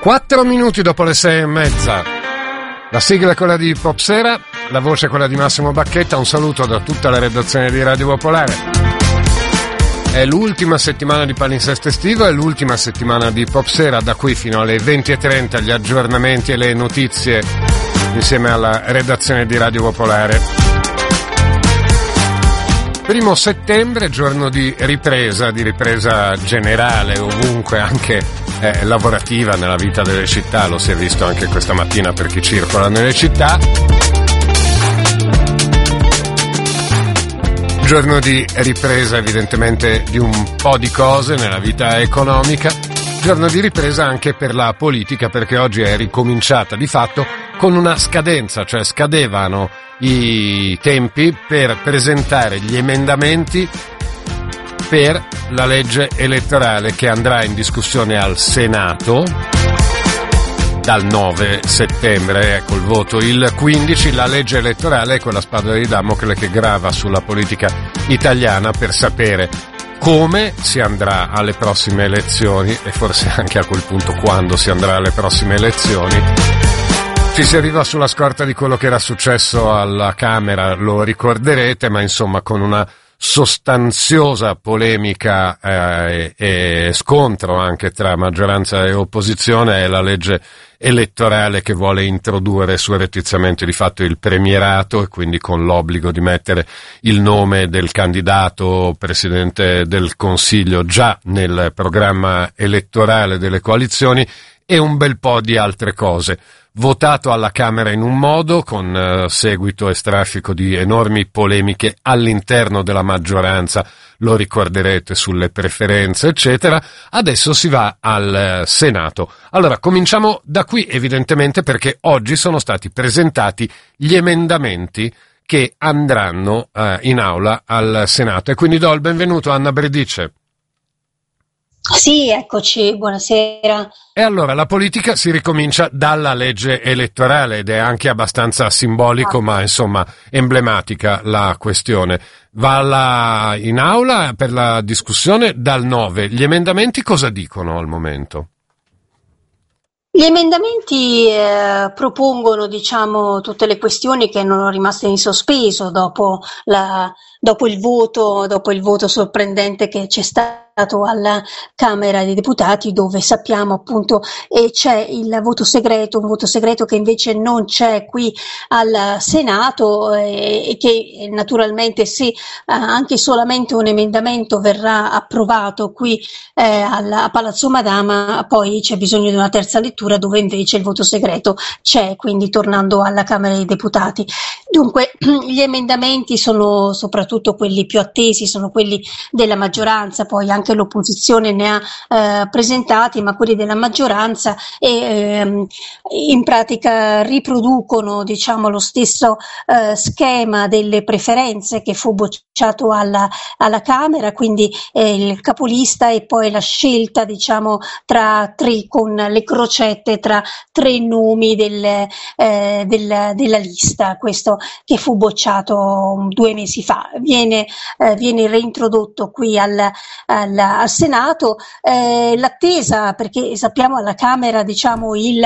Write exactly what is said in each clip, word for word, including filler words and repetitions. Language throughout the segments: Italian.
Quattro minuti dopo le sei e mezza. La sigla è quella di Popsera, la voce è quella di Massimo Bacchetta. Un saluto da tutta la redazione di Radio Popolare. È l'ultima settimana di palinsesto estivo, è l'ultima settimana di Popsera, da qui fino alle venti e trenta gli aggiornamenti e le notizie insieme alla redazione di Radio Popolare. Primo settembre, giorno di ripresa, di ripresa generale, ovunque, anche eh, lavorativa nella vita delle città, lo si è visto anche questa mattina per chi circola nelle città. Giorno di ripresa evidentemente di un po' di cose nella vita economica, giorno di ripresa anche per la politica, perché oggi è ricominciata di fatto con una scadenza, cioè scadevano i tempi per presentare gli emendamenti per la legge elettorale che andrà in discussione al Senato dal nove settembre, ecco il voto il quindici. La legge elettorale è quella spada di Damocle che grava sulla politica italiana per sapere come si andrà alle prossime elezioni e forse anche a quel punto quando si andrà alle prossime elezioni. Ci si arriva sulla scorta di quello che era successo alla Camera, lo ricorderete, ma insomma con una sostanziosa polemica eh, e scontro anche tra maggioranza e opposizione. È la legge elettorale che vuole introdurre surrettiziamente di fatto il premierato e quindi con l'obbligo di mettere il nome del candidato Presidente del Consiglio già nel programma elettorale delle coalizioni e un bel po' di altre cose. Votato alla Camera in un modo, con eh, seguito e straffico di enormi polemiche all'interno della maggioranza, lo ricorderete, sulle preferenze, eccetera. Adesso si va al eh, Senato. Allora, cominciamo da qui, evidentemente, perché oggi sono stati presentati gli emendamenti che andranno eh, in aula al Senato. E quindi do il benvenuto a Anna Bredice. Sì, eccoci, buonasera. E allora la politica si ricomincia dalla legge elettorale ed è anche abbastanza simbolico, ah. ma insomma emblematica la questione. Va la, in aula per la discussione dal nove. Gli emendamenti cosa dicono al momento? Gli emendamenti eh, propongono, diciamo, tutte le questioni che erano rimaste in sospeso dopo, la, dopo il voto, dopo il voto sorprendente che c'è stato alla Camera dei Deputati, dove sappiamo appunto eh, c'è il voto segreto, un voto segreto che invece non c'è qui al Senato eh, e che naturalmente se eh, anche solamente un emendamento verrà approvato qui eh, alla, a Palazzo Madama, poi c'è bisogno di una terza lettura dove invece il voto segreto c'è, quindi tornando alla Camera dei Deputati. Dunque gli emendamenti sono soprattutto quelli più attesi, sono quelli della maggioranza, poi anche l'opposizione ne ha eh, presentati, ma quelli della maggioranza e ehm, in pratica riproducono, diciamo, lo stesso eh, schema delle preferenze che fu bocciato alla, alla Camera, quindi eh, il capolista e poi la scelta, diciamo, tra tre, con le crocette tra tre nomi del, eh, del, della lista, questo che fu bocciato due mesi fa. Viene, eh, viene reintrodotto qui al, al al Senato, eh, l'attesa, perché sappiamo alla Camera, diciamo, il,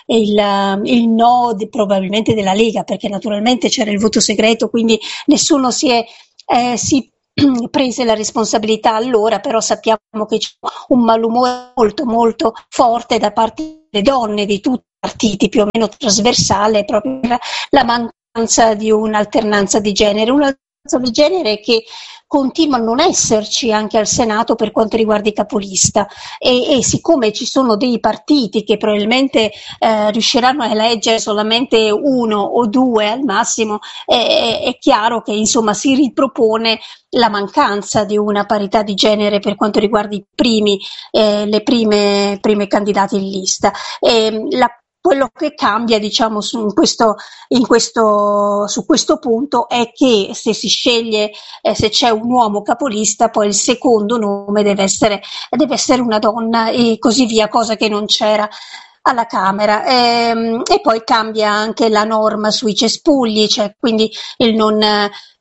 il, il no di, probabilmente della Lega, perché naturalmente c'era il voto segreto, quindi nessuno si è eh, si prese la responsabilità allora, però sappiamo che c'è un malumore molto molto forte da parte delle donne di tutti i partiti, più o meno trasversale, proprio per la mancanza di un'alternanza di genere, un'alternanza di genere che continua a non esserci anche al Senato per quanto riguarda i capolista e, e siccome ci sono dei partiti che probabilmente eh, riusciranno a eleggere solamente uno o due al massimo, eh, è chiaro che insomma si ripropone la mancanza di una parità di genere per quanto riguarda i primi, eh, le prime, prime candidate in lista. E la Quello che cambia, diciamo, su in questo, in questo, su questo punto è che se si sceglie, eh, se c'è un uomo capolista, poi il secondo nome deve essere, deve essere una donna e così via, cosa che non c'era alla Camera. E, e poi cambia anche la norma sui cespugli, cioè quindi il non, eh,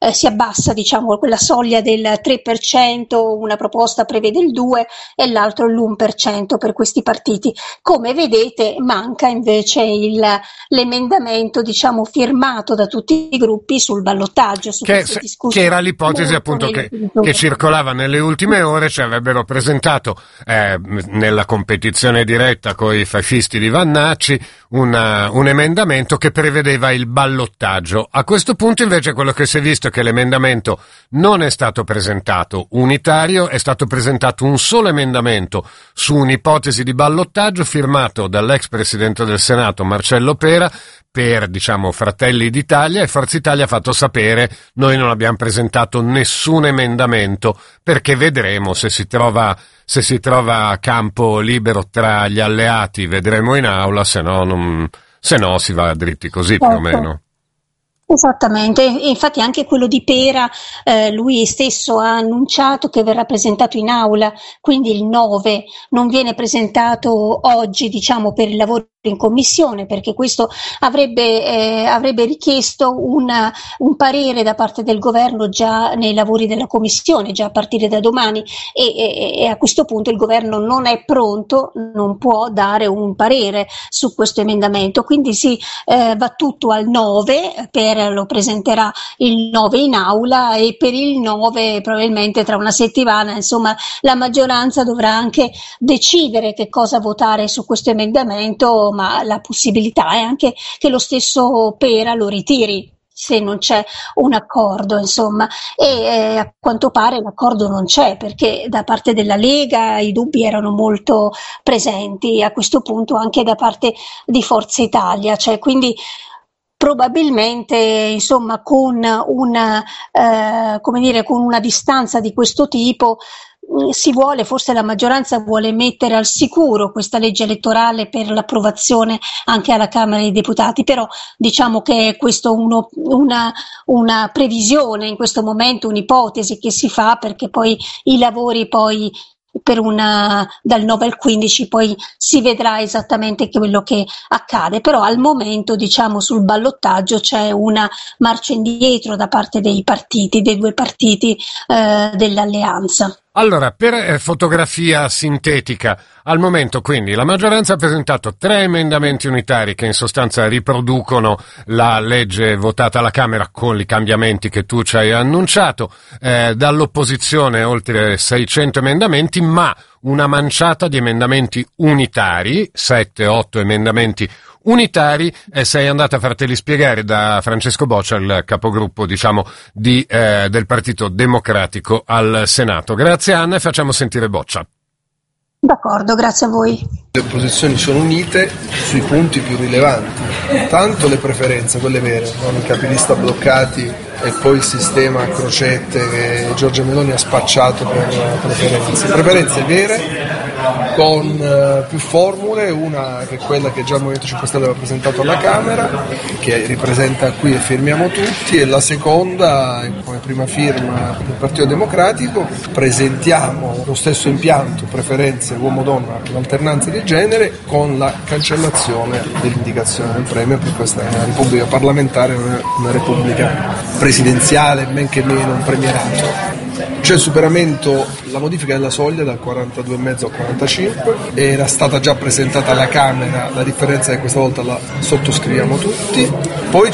eh, si abbassa, diciamo, quella soglia del tre per cento, una proposta prevede il due e l'altro l'uno per cento per questi partiti. Come vedete manca invece il, l'emendamento, diciamo, firmato da tutti i gruppi sul ballottaggio, su che, se, che era l'ipotesi appunto che, che circolava nelle ultime ore, cioè avrebbero presentato eh, nella competizione diretta con i fascisti di Vannacci una, un emendamento che prevedeva il ballottaggio. A questo punto invece quello che si è visto è che l'emendamento non è stato presentato unitario, è stato presentato un solo emendamento su un'ipotesi di ballottaggio firmato dall'ex presidente del Senato Marcello Pera per, diciamo, Fratelli d'Italia, e Forza Italia ha fatto sapere: noi non abbiamo presentato nessun emendamento perché vedremo se si trova se si trova campo libero tra gli alleati, vedremo in aula, se no non, se no si va dritti così, più o meno. Esattamente, infatti anche quello di Pera, eh, lui stesso ha annunciato che verrà presentato in aula, quindi il nove, non viene presentato oggi, diciamo, per il lavoro in commissione, perché questo avrebbe, eh, avrebbe richiesto una, un parere da parte del governo già nei lavori della commissione, già a partire da domani, e, e, e a questo punto il governo non è pronto, non può dare un parere su questo emendamento, quindi si eh, va tutto al nove, per, lo presenterà il nove in aula, e per il nove probabilmente tra una settimana, insomma, la maggioranza dovrà anche decidere che cosa votare su questo emendamento, ma la possibilità è anche che lo stesso Pera lo ritiri se non c'è un accordo, insomma, e eh, a quanto pare l'accordo non c'è, perché da parte della Lega i dubbi erano molto presenti, a questo punto anche da parte di Forza Italia, cioè quindi probabilmente, insomma, con una, eh, come dire, con una distanza di questo tipo si vuole, forse la maggioranza vuole mettere al sicuro questa legge elettorale per l'approvazione anche alla Camera dei Deputati, però diciamo che è questo uno, una, una previsione in questo momento, un'ipotesi che si fa, perché poi i lavori poi per una, dal nove al quindici poi si vedrà esattamente quello che accade, però al momento, diciamo, sul ballottaggio c'è una marcia indietro da parte dei partiti, dei due partiti eh, dell'alleanza. Allora, per eh, fotografia sintetica, al momento quindi la maggioranza ha presentato tre emendamenti unitari che in sostanza riproducono la legge votata alla Camera con i cambiamenti che tu ci hai annunciato, eh, dall'opposizione oltre seicento emendamenti, ma una manciata di emendamenti unitari, sette otto emendamenti unitari, e sei andata a farteli spiegare da Francesco Boccia, il capogruppo, diciamo, di, eh, del Partito Democratico al Senato. Grazie Anna, e facciamo sentire Boccia. D'accordo, grazie a voi. Le opposizioni sono unite sui punti più rilevanti, tanto le preferenze, quelle vere, non i capilista bloccati e poi il sistema a crocette che Giorgia Meloni ha spacciato per preferenze. Preferenze vere con uh, più formule, una che è quella che già il Movimento cinque Stelle aveva presentato alla Camera, che ripresenta qui e firmiamo tutti, e la seconda, come prima firma del Partito Democratico, presentiamo lo stesso impianto, preferenze uomo-donna, l'alternanza di genere, con la cancellazione dell'indicazione del premio, perché questa è una repubblica parlamentare, non è una repubblica presidenziale, men che meno un premierato. C'è il superamento, la modifica della soglia dal quarantadue virgola cinque al quarantacinque, era stata già presentata alla Camera, la differenza è che questa volta la sottoscriviamo tutti. Poi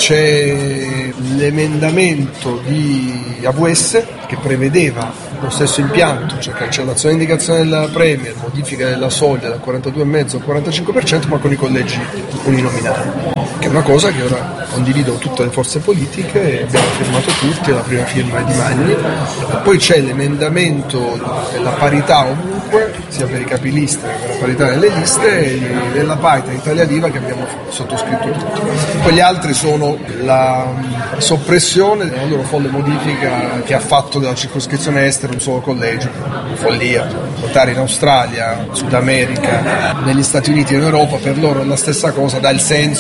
c'è l'emendamento di A V S che prevedeva lo stesso impianto, cioè cancellazione e indicazione del premio, modifica della soglia dal quarantadue virgola cinque al quarantacinque per cento, ma con i collegi uninominali, che è una cosa che ora condivido tutte le forze politiche e abbiamo firmato tutti, la prima firma è di Magni. Poi c'è l'emendamento della parità ovunque, sia per i capilista che per la parità nelle liste, e della parità Italia Viva che abbiamo sottoscritto tutti. Poi gli altri sono la soppressione della loro folle modifica che ha fatto della circoscrizione estera un solo collegio, follia. Votare in Australia, Sud America, negli Stati Uniti e in Europa per loro è la stessa cosa, dà il senso della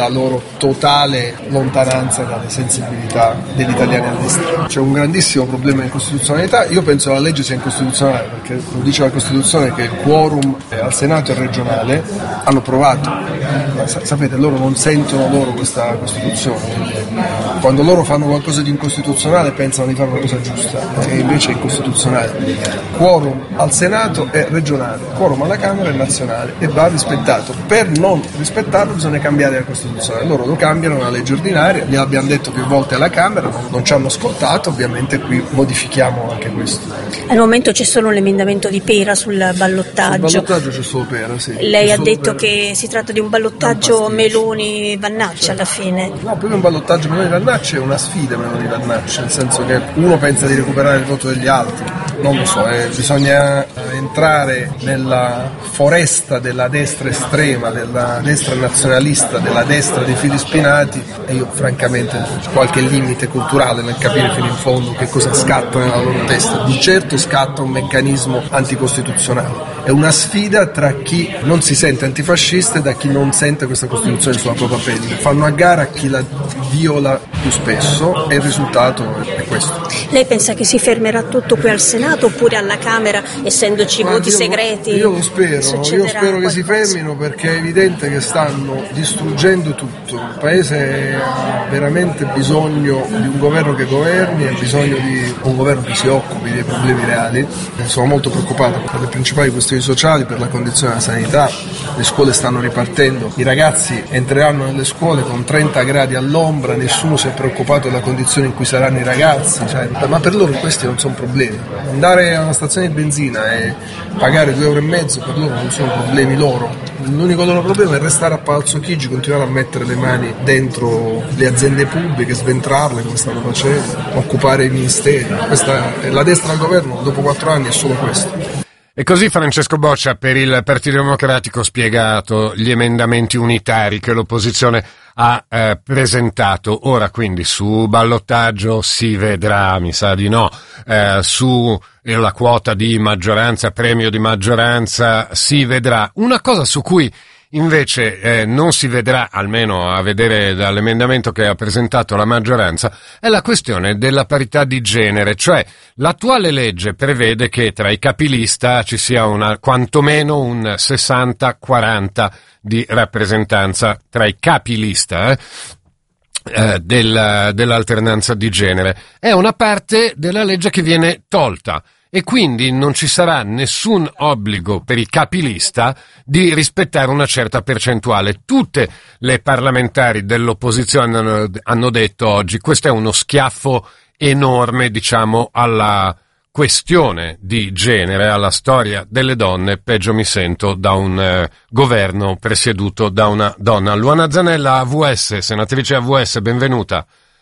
la loro totale lontananza dalle sensibilità degli italiani all'estero. C'è un grandissimo problema di costituzionalità. Io penso che la legge sia incostituzionale perché lo dice la Costituzione che il quorum al Senato e regionale hanno provato. Sapete, loro non sentono loro questa Costituzione. Quando loro fanno qualcosa di incostituzionale pensano di fare una cosa giusta e invece è incostituzionale. Quorum al Senato è regionale, quorum alla Camera è nazionale e va rispettato. Per non rispettarlo bisogna cambiare la Costituzione. Loro lo cambiano una legge ordinaria, gliel'abbiamo detto più volte alla Camera, non, non ci hanno ascoltato, ovviamente qui modifichiamo anche questo. Al momento c'è solo l'emendamento di Pera sul ballottaggio. Sul ballottaggio c'è solo Pera, sì. Lei c'è ha detto Pera. Che si tratta di un ballottaggio Meloni-Vannacci sì. alla fine. No, più che un ballottaggio Meloni-Vannacci è una sfida Meloni-Vannacci, nel senso che uno pensa di recuperare il voto degli altri, non lo so, eh, bisogna entrare nella foresta della destra estrema, della destra nazionalista, della destra dei fili spinati e io francamente ho qualche limite culturale nel capire fino in fondo che cosa scatta nella loro testa. Di certo scatta un meccanismo anticostituzionale, è una sfida tra chi non si sente antifascista e da chi non sente questa Costituzione sulla propria pelle. Fanno a gara chi la viola più spesso e il risultato è questo. Lei pensa che si fermerà tutto qui al Senato oppure alla Camera, essendoci Ma voti io segreti? Io lo spero, io spero qualcosa. che si fermino perché è evidente che stanno distruggendo tutto. Il Paese ha veramente bisogno di un governo che governi, ha bisogno di un governo che si occupi dei problemi reali. Sono molto preoccupato per le principali questioni sociali, per la condizione della sanità. Le scuole stanno ripartendo, i ragazzi entreranno nelle scuole con trenta gradi all'ombra, nessuno si è preoccupato della condizione in cui saranno i ragazzi, cioè, ma per loro questi non sono problemi. Andare a una stazione di benzina e pagare due euro e mezzo per loro non sono problemi loro. L'unico loro problema è restare a Palazzo Chigi, continuare a mettere le mani dentro le aziende pubbliche, sventrarle come stanno facendo, occupare i ministeri. Questa è la destra al governo, dopo quattro anni è solo questo. E così Francesco Boccia per il Partito Democratico ha spiegato gli emendamenti unitari che l'opposizione ha eh, presentato. Ora quindi su ballottaggio si vedrà, mi sa di no, eh, su la quota di maggioranza, premio di maggioranza si vedrà. Una cosa su cui invece eh, non si vedrà, almeno a vedere dall'emendamento che ha presentato la maggioranza, è la questione della parità di genere, cioè l'attuale legge prevede che tra i capilista ci sia una quantomeno un sessanta quaranta di rappresentanza tra i capilista eh, eh, del, dell'alternanza di genere. È una parte della legge che viene tolta. E quindi non ci sarà nessun obbligo per i capilista di rispettare una certa percentuale. Tutte le parlamentari dell'opposizione hanno, hanno detto oggi questo è uno schiaffo enorme, diciamo, alla questione di genere, alla storia delle donne. Peggio mi sento da un eh, governo presieduto da una donna. Luana Zanella, A V S, senatrice A V S, benvenuta.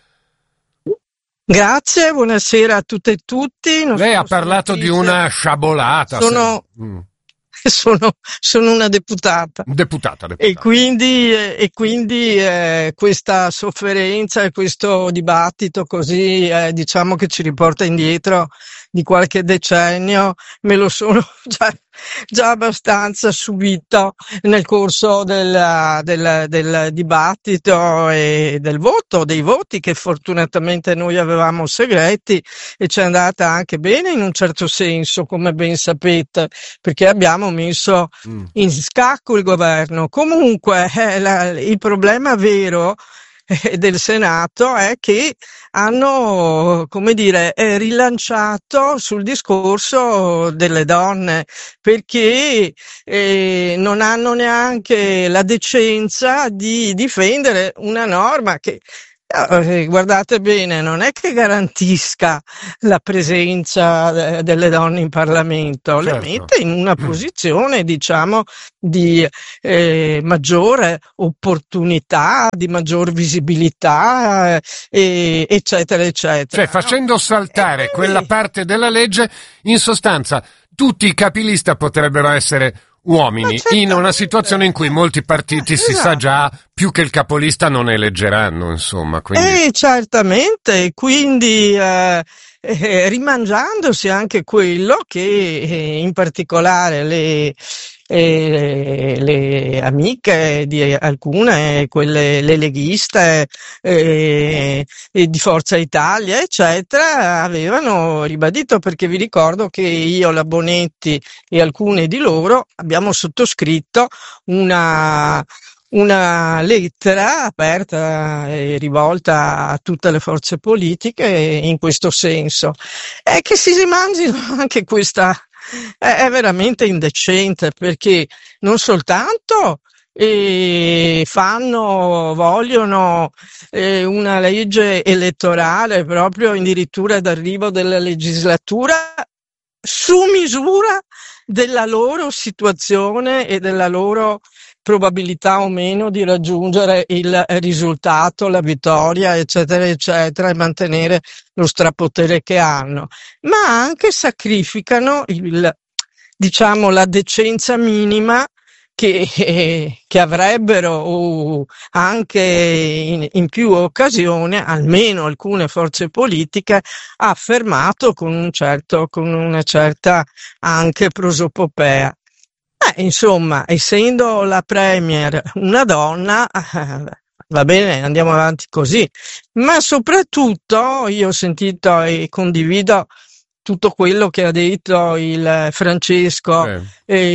Grazie, buonasera a tutte e tutti. Non Lei ha parlato di una sciabolata. Sono, mm. sono, sono una deputata. Deputata, deputata. E quindi, e quindi eh, questa sofferenza e questo dibattito così, eh, diciamo che ci riporta indietro di qualche decennio, me lo sono già, già abbastanza subito nel corso del, del, del dibattito e del voto, dei voti che fortunatamente noi avevamo segreti e ci è andata anche bene in un certo senso, come ben sapete, perché abbiamo messo mm. in scacco il governo. Comunque eh, la, il problema vero del Senato è che hanno, come dire, eh, rilanciato sul discorso delle donne, perché eh, non hanno neanche la decenza di difendere una norma che, eh, guardate bene, non è che garantisca la presenza delle donne in Parlamento, certo. Le mette in una posizione, diciamo, di eh, maggiore opportunità, di maggior visibilità, eh, eccetera, eccetera. Cioè, facendo saltare quindi quella parte della legge, in sostanza, tutti i capilista potrebbero essere uomini, in una situazione in cui molti partiti esatto. si sa già più che il capolista non eleggeranno, insomma. Quindi... Eh, certamente, quindi eh, eh, rimangiandosi anche quello che eh, in particolare le e le amiche di alcune, quelle le leghiste e, e di Forza Italia, eccetera, avevano ribadito, perché vi ricordo che io, la Bonetti e alcune di loro abbiamo sottoscritto una una lettera aperta e rivolta a tutte le forze politiche in questo senso. E che si mangino anche questa è veramente indecente, perché non soltanto eh, fanno, vogliono eh, una legge elettorale proprio addirittura d'arrivo della legislatura su misura della loro situazione e della loro probabilità o meno di raggiungere il risultato, la vittoria, eccetera, eccetera, e mantenere lo strapotere che hanno, ma anche sacrificano il, diciamo, la decenza minima che, eh, che avrebbero o anche in, in più occasioni, almeno alcune forze politiche, affermato con un certo, con una certa anche prosopopea. Eh, insomma, essendo la Premier una donna, eh, va bene, andiamo avanti così, ma soprattutto io ho sentito e condivido tutto quello che ha detto il Francesco Sì.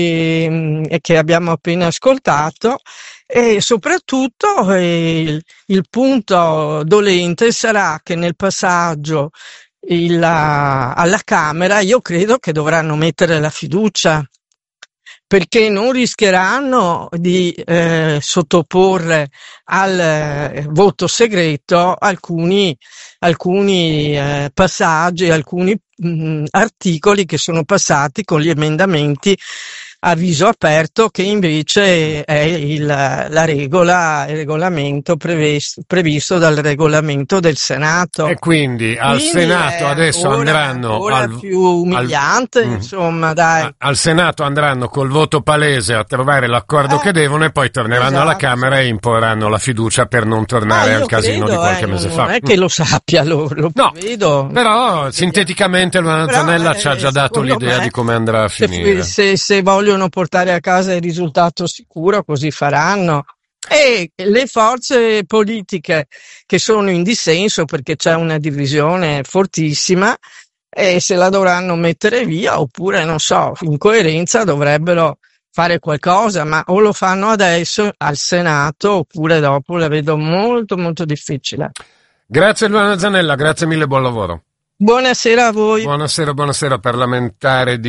e, e che abbiamo appena ascoltato, e soprattutto eh, il, il punto dolente sarà che nel passaggio il, alla Camera io credo che dovranno mettere la fiducia, perché non rischieranno di eh, sottoporre al eh, voto segreto alcuni, alcuni eh, passaggi, alcuni mh, articoli che sono passati con gli emendamenti a viso aperto, che invece è il, la regola, il regolamento previsto, previsto dal regolamento del Senato. E quindi al Quindi Senato adesso ancora, andranno ancora al, più umiliante, al, insomma, dai. a, al Senato andranno col voto palese a trovare l'accordo Eh, che devono, e poi torneranno esatto. alla Camera e imporranno la fiducia per non tornare Ah, io al casino credo, di qualche eh, mese non, fa. non è che lo sappia, lo, lo No, vedo. però sinteticamente Luana Però, Zanella eh, ci ha già dato secondo l'idea me, di come andrà a se, finire. se, se vogliono portare a casa il risultato sicuro, così faranno. E le forze politiche che sono in dissenso, perché c'è una divisione fortissima, e se la dovranno mettere via, oppure, non so, in coerenza dovrebbero fare qualcosa, ma o lo fanno adesso al Senato oppure dopo. La vedo molto molto difficile. Grazie Luana Zanella, grazie mille, buon lavoro. Buonasera a voi. Buonasera, buonasera, parlamentare di